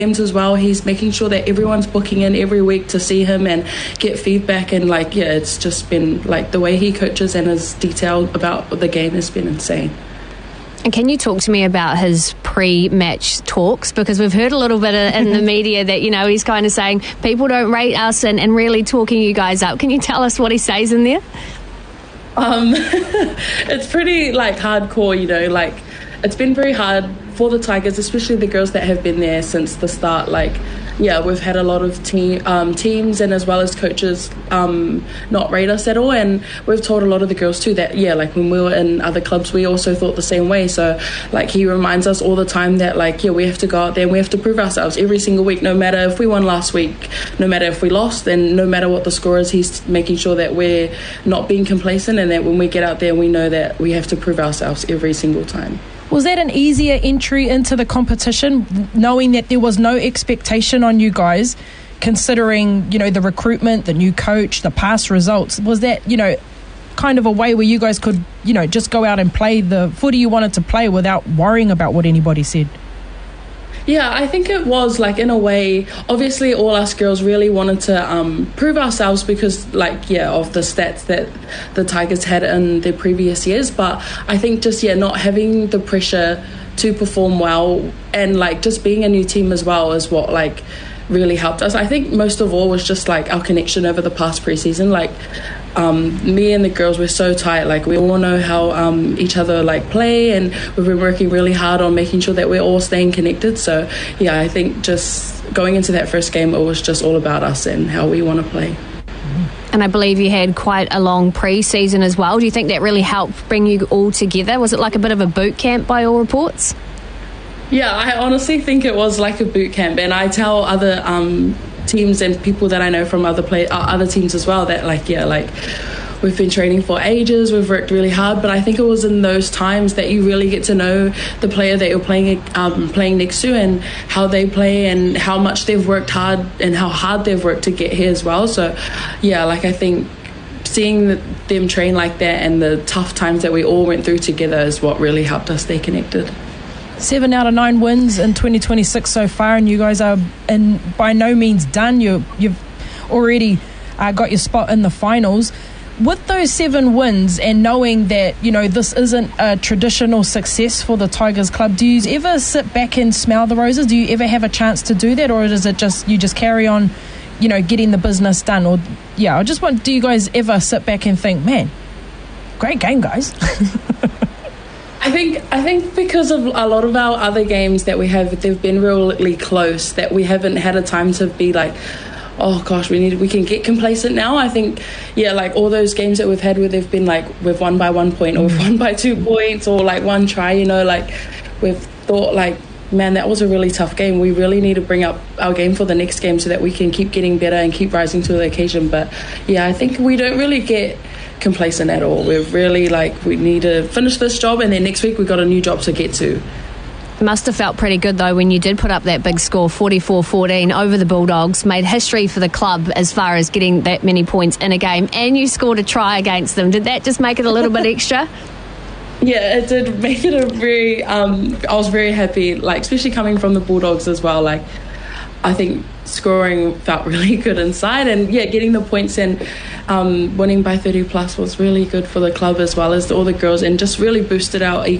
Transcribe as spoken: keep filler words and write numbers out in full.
games as well. He's making sure that everyone's booking in every week to see him and get feedback, and like yeah it's just been like the way he coaches and his detail about the game has been insane. And can you talk to me about his pre-match talks? Because we've heard a little bit in the media that, you know, he's kind of saying people don't rate us and, and really talking you guys up. Can you tell us what he says in there? Um, it's pretty like hardcore, you know, like it's been very hard for the Tigers, especially the girls that have been there since the start. Like, yeah, we've had a lot of team um, teams and as well as coaches um, not rate us at all, and we've told a lot of the girls too that yeah, like when we were in other clubs, we also thought the same way. So like he reminds us all the time that like yeah, we have to go out there and we have to prove ourselves every single week, no matter if we won last week, no matter if we lost, and no matter what the score is. He's making sure that we're not being complacent, and that when we get out there, we know that we have to prove ourselves every single time. Was that an easier entry into the competition, knowing that there was no expectation on you guys, considering, you know, the recruitment, the new coach, the past results? Was that, you know, kind of a way where you guys could, you know, just go out and play the footy you wanted to play without worrying about what anybody said? Yeah, I think it was like in a way, obviously all us girls really wanted to um, prove ourselves because like, yeah, of the stats that the Tigers had in the previous years. But I think just, yeah, not having the pressure to perform well and like just being a new team as well is what like really helped us. I think most of all was just like our connection over the past preseason. Like um, me and the girls were so tight. Like we all know how um, each other like play, and we've been working really hard on making sure that we're all staying connected. So yeah, I think just going into that first game, it was just all about us and how we want to play. And I believe you had quite a long pre-season as well. Do you think that really helped bring you all together? Was it like a bit of a boot camp by all reports? Yeah, I honestly think it was like a boot camp, and I tell other um, teams and people that I know from other play uh, other teams as well that like yeah, like we've been training for ages, we've worked really hard, but I think it was in those times that you really get to know the player that you're playing um, playing next to, and how they play and how much they've worked hard and how hard they've worked to get here as well. So yeah, like I think seeing them train like that and the tough times that we all went through together is what really helped us stay connected. Seven out of nine wins in twenty twenty-six so far, and you guys are in by no means done. You, you've already uh, got your spot in the finals. With those seven wins and knowing that, you know, this isn't a traditional success for the Tigers club, do you ever sit back and smell the roses? Do you ever have a chance to do that, or is it just you just carry on, you know, getting the business done? Or yeah, I just want, do you guys ever sit back and think, man, great game, guys? I think I think because of a lot of our other games that we have, they've been really close, that we haven't had a time to be like, oh gosh, we need we can get complacent now. I think, yeah, like all those games that we've had where they've been like we've won by one point or we've won by two points or like one try, you know, like we've thought like, man, that was a really tough game. We really need to bring up our game for the next game so that we can keep getting better and keep rising to the occasion. But yeah, I think we don't really get complacent at all. We're really like, we need to finish this job, and then next week we've got a new job to get to. It must have felt pretty good though when you did put up that big score, forty-four fourteen over the Bulldogs, made history for the club as far as getting that many points in a game, and you scored a try against them. Did that just make it a little bit extra? Yeah, it did make it a very um I was very happy, like especially coming from the Bulldogs as well. Like I think scoring felt really good inside, and yeah, getting the points and um, winning by thirty plus was really good for the club as well as all the girls, and just really boosted our